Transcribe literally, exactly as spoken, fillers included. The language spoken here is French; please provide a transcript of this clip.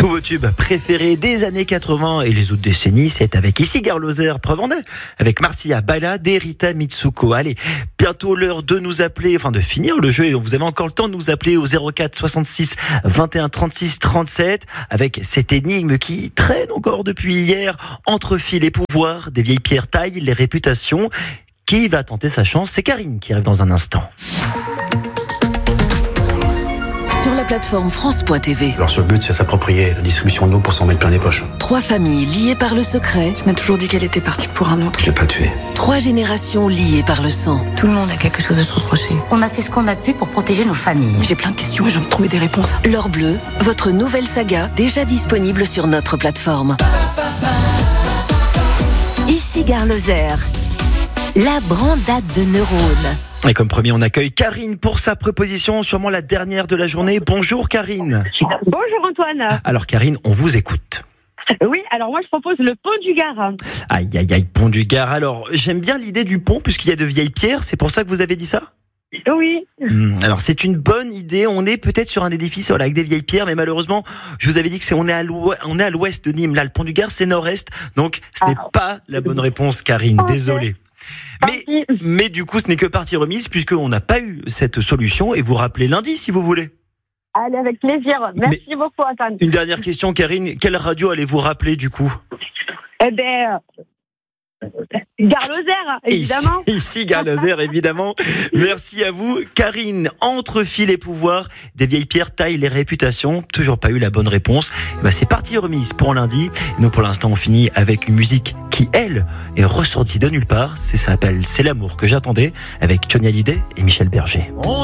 Tous vos tubes préférés des années quatre-vingts et les autres décennies, c'est avec ici Gare Lozère, preuve en est, avec Marcia Balade et Rita Mitsuko. Allez, bientôt l'heure de nous appeler, enfin de finir le jeu, et vous avez encore le temps de nous appeler au zéro quatre soixante-six vingt et un trente-six trente-sept avec cette énigme qui traîne encore depuis hier entre fil et pouvoir, des vieilles pierres taillent les réputations. Qui va tenter sa chance? C'est Karine qui arrive dans un instant. Sur la plateforme France point T V. Alors sur le but, c'est s'approprier la distribution de l'eau pour s'en mettre plein les poches. Trois familles liées par le secret. Je m'ai toujours dit qu'elle était partie pour un autre. Je l'ai pas tué. Trois générations liées par le sang. Tout le monde a quelque chose à se reprocher. On a fait ce qu'on a pu pour protéger nos familles. J'ai plein de questions et j'ai envie de trouver des réponses. L'Or Bleu, votre nouvelle saga, déjà disponible sur notre plateforme. Ici Gare Lozère, la brandade de neurones. Et comme premier, on accueille Karine pour sa proposition, sûrement la dernière de la journée. Bonjour Karine. Bonjour Antoine. Alors Karine, on vous écoute. Oui, alors moi je propose le pont du Gard. Aïe, aïe, aïe, pont du Gard. Alors, j'aime bien l'idée du pont puisqu'il y a de vieilles pierres. C'est pour ça que vous avez dit ça ? Oui. Hum, alors, c'est une bonne idée. On est peut-être sur un édifice voilà, avec des vieilles pierres, mais malheureusement, je vous avais dit que c'est on est à l'ouest, on est à l'ouest de Nîmes. Là, le pont du Gard, c'est nord-est. Donc, ce n'est Ah. pas la bonne réponse, Karine. Ok. Désolé. Mais, Merci. mais du coup, ce n'est que partie remise puisqu'on n'a pas eu cette solution et vous rappelez lundi si vous voulez. Allez, avec plaisir. Merci beaucoup Antoine. Une dernière question, Karine. Quelle radio allez-vous rappeler du coup ? Eh ben, euh, Gare Lozère, évidemment. Ici, ici Gare Lozère, évidemment. Merci à vous. Karine, entre fil et pouvoir, des vieilles pierres taillent les réputations. Toujours pas eu la bonne réponse. Eh ben, c'est partie remise pour lundi. Et nous, pour l'instant, on finit avec une musique qui, elle, est ressortie de nulle part. C'est, ça s'appelle C'est l'amour que j'attendais avec Johnny Hallyday et Michel Berger.